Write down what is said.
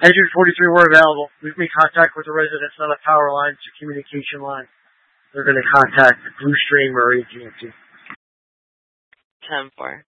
Engine 43 were available. We've made contact with the residents on the power lines, the communication line. They're going to contact Bluestream or AT&T. 10-4.